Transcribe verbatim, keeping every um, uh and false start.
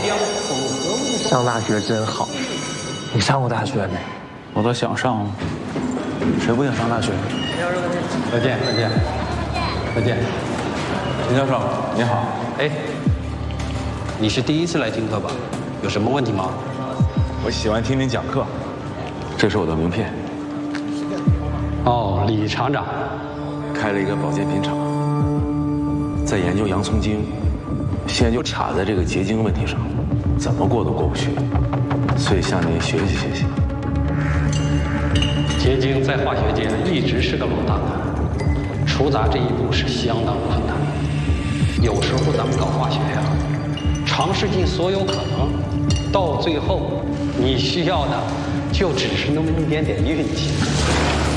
江风和上大学真好。你上过大学没？ 我倒想上，谁不想上大学？ 再见，再见，再见。 陈教授，你好。 哎，你是第一次来听课吧？有什么问题吗？ 我喜欢听您讲课，这是我的名片。 哦，李厂长， 开了一个保健品厂，在研究洋葱精，现在就卡在这个结晶问题上，怎么过都过不去，所以向您学习学习。 结晶在化学界一直是个老大难，出杂这一步是相当困难。有时候咱们搞化学呀，尝试尽所有可能，到最后你需要的就只是那么一点点运气。